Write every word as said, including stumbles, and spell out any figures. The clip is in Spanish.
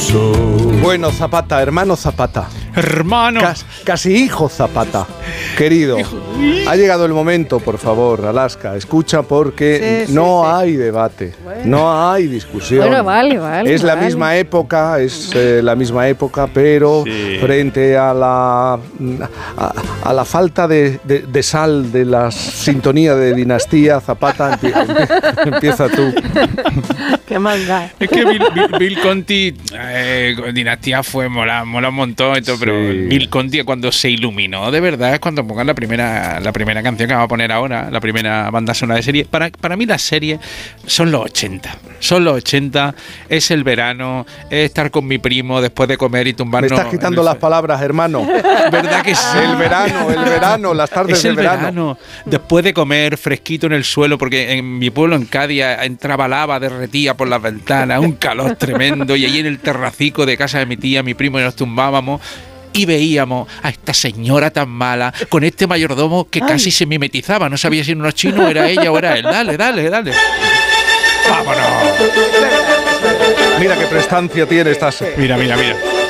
Alonso. Bueno, Zapata, hermano Zapata. Hermano. Cas, casi hijo Zapata. Querido, ha llegado el momento, por favor, Alaska, escucha porque sí, sí, no sí. hay debate, Bueno. no hay discusión. Bueno, vale, vale. Es la vale. misma época, es eh, la misma época, pero Sí. frente a la a, a la falta de, de, de sal de la sintonía de Dinastía, Zapata, empie- empieza tú. Qué manga. Es que Bill, Bill, Bill Conti, eh, Dinastía fue mola, mola un montón y todo, pero Sí. Bill Conti cuando se iluminó de verdad es cuando pongan la primera, la primera canción que vamos a poner ahora, la primera banda sonora de serie. Para, para mí las series son los ochenta, son los ochenta, es el verano, es estar con mi primo después de comer y Me tumbarnos. estás quitando en el las so- palabras, hermano. ¿Verdad que sí? El verano, el verano, las tardes Es del el verano. verano. Después de comer fresquito en el suelo, porque en mi pueblo, en Cádiz, entraba lava derretía por las ventanas, un calor tremendo, y allí en el terracico de casa de mi tía, mi primo y nos tumbábamos y veíamos a esta señora tan mala con este mayordomo que casi se mimetizaba, no sabía si era unos chinos, era ella o era él. Dale, dale, dale. ¡Vámonos! Mira qué prestancia tiene esta. Mira, mira, mira.